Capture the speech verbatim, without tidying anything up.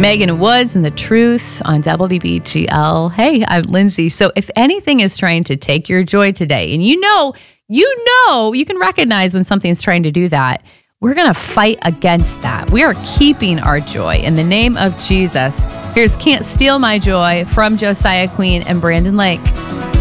Megan Woods and The Truth on W B G L. Hey, I'm Lindsay. So if anything is trying to take your joy today, and you know, you know, you can recognize when something's trying to do that, we're going to fight against that. We are keeping our joy in the name of Jesus. Here's Can't Steal My Joy from Josiah Queen and Brandon Lake.